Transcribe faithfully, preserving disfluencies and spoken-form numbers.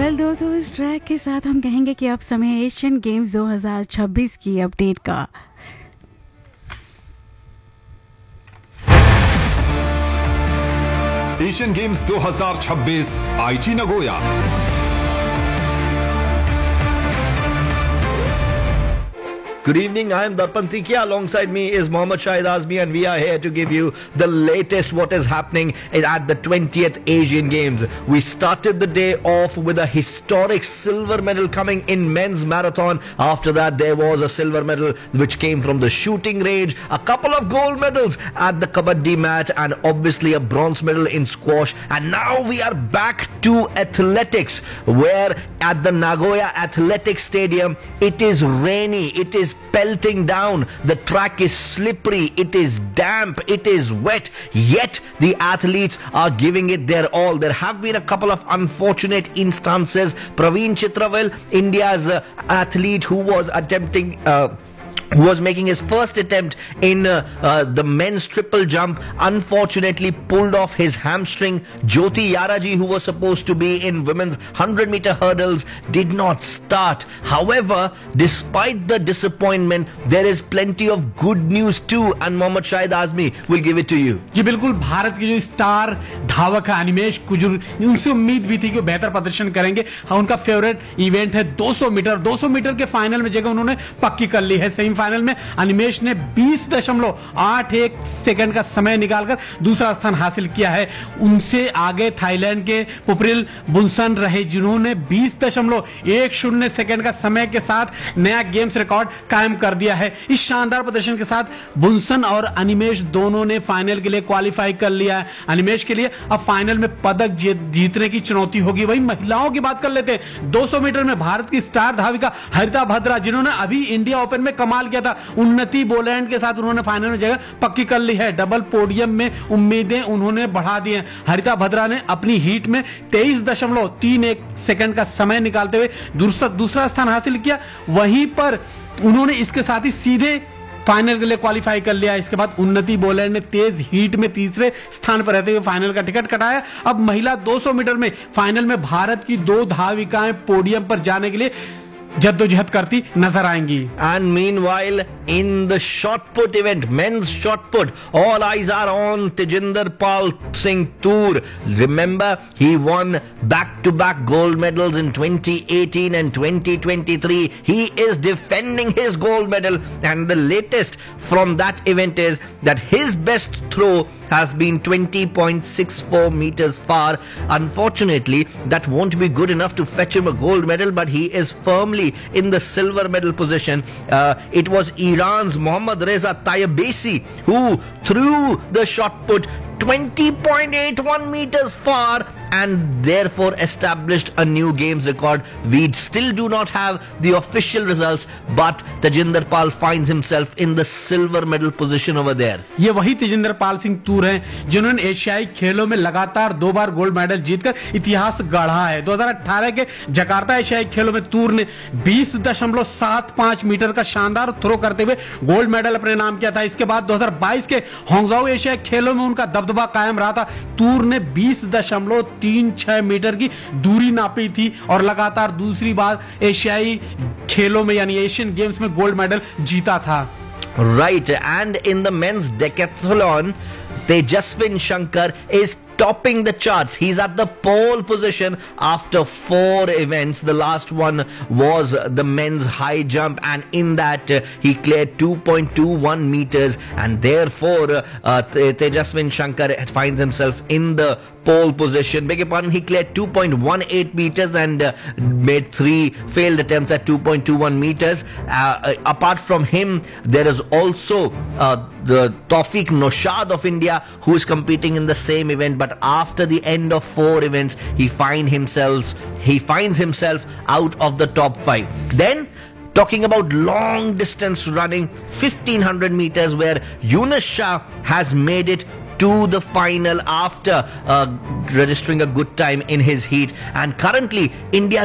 Well दोस्तों, इस track के साथ हम कहेंगे कि अब समय है एशियन गेम्स दो हज़ार छब्बीस की अपडेट का। एशियन गेम्स दो हज़ार छब्बीस आईची Nagoya. Good evening, I am Darpan Tikia. Alongside me is Mohammad Shahid Azmi, and we are here to give you the latest what is happening at the twentieth Asian Games. We started the day off with a historic silver medal coming in men's marathon. After that, there was a silver medal which came from the shooting range, a couple of gold medals at the kabaddi mat, and obviously a bronze medal in squash. And now we are back to athletics, where at the Nagoya Athletic Stadium, it is rainy, it is pelting down, the track is slippery, it is damp, it is wet, yet the athletes are giving it their all. There have been a couple of unfortunate instances. Praveen Chitravel, India's uh, athlete who was attempting uh, who was making his first attempt in uh, uh, the men's triple jump, unfortunately pulled off his hamstring. Jyoti Yaraji, who was supposed to be in women's one hundred meter hurdles, did not start. However, despite the disappointment, there is plenty of good news too, and Mohammad Shahid Azmi will give it to you. जी बिल्कुल, भारत के जो star धावक है अनिमेश कुजूर, उनसे उम्मीद भी थी कि बेहतर प्रदर्शन करेंगे। हाँ, उनका फेवरेट इवेंट है दो सौ मीटर। दो सौ मीटर के फाइनल में जगह उन्होंने पक्की कर ली है। सेमीफाइनल में अनिमेश ने बीस दशमलव आठ एक सेकंड का समय निकालकर दूसरा स्थान हासिल किया है। उनसे आगे थाईलैंड के पुप्रिल बुनसन रहे, जिन्होंने बीस दशमलव एक शून्य सेकंड का समय के साथ नया गेम्स रिकॉर्ड कायम कर दिया है। इस शानदार प्रदर्शन के साथ बुनसन और अनिमेश दोनों ने फाइनल के लिए क्वालिफाई कर लिया है। अनिमेश के लिए अब फाइनल में पदक जीतने की चुनौती होगी। वही महिलाओं की बात कर लेते हैं। दो सौ मीटर में भारत की स्टार धाविका हरिता भद्रा, जिन्होंने अभी इंडिया ओपन में कमाल किया था, उन्नति बोलैंड के साथ उन्होंने फाइनल में जगह पक्की कर ली है। डबल पोडियम में उम्मीदें उन्होंने बढ़ा दी हैं। हरिता भद्रा ने अपनी हीट में तेईस दशमलव तीन एक सेकंड का समय निकालते हुए दूसरा दूसरा स्थान हासिल किया। वहीं पर उन्होंने इसके साथ ही सीधे फाइनल के लिए क्वालिफाई कर लिया। इसके बाद उन्नति बोलैंड ने तेज हीट में तीसरे स्थान पर रहते हुए फाइनल का टिकट कटाया। अब महिला दो सौ मीटर में फाइनल में भारत की दो धाविकाएं पोडियम पर जाने के लिए जद्दोजहद करती नजर आएंगी। And meanwhile, in the shot put event, men's shot put, all eyes are on Tejinder Pal Singh Toor. Remember, he won back-to-back gold medals in twenty eighteen and twenty twenty-three. He is defending his gold medal, and the latest from that event is that his best throw has been twenty point six four meters far. Unfortunately, that won't be good enough to fetch him a gold medal, but he is firmly in the silver medal position. Uh, it was Iran's Mohammad Reza Tayebasi who threw the shot put twenty point eight one meters far and therefore established a new games record. We still do not have the official results, but Tejinder Pal finds himself in the silver medal position over there. ये वही तेजिंदर पाल सिंह तूर हैं जिन्होंने एशियाई खेलों में लगातार दो बार gold medal जीतकर इतिहास गढ़ा है। दो हज़ार अठारह के जकार्ता एशियाई खेलों में तूर ने बीस दशमलव सात पाँच मीटर का शानदार थ्रो करते हुए गोल्ड मेडल अपने नाम किया था। इसके बाद दो हज़ार बाईस के हांगझाओ एशियाई खेलों में उनका दबदबा कायम रहा था। तूर ने बीस दशमलव तीन छह मीटर की दूरी नापी थी और लगातार दूसरी बार एशियाई खेलों में यानी एशियन गेम्स में गोल्ड मेडल जीता था। Right, and in the men's decathlon, Tejaswin Shankar is topping the charts. He's at the pole position after four events. The last one was the men's high jump, and in that uh, he cleared two point two one meters, and therefore uh, uh, Tejaswin Shankar finds himself in the pole position. Beg your pardon, he cleared two point one eight meters and uh, made three failed attempts at two point two one meters. Uh, uh, apart from him, there is also uh, the Tawfiq Noshad of India, who is competing in the same event, but after the end of four events, he find himself he finds himself out of the top five. Then, talking about long distance running, fifteen hundred meters, where Yunus Shah has made it to the final after uh, registering a good time in his heat, and currently India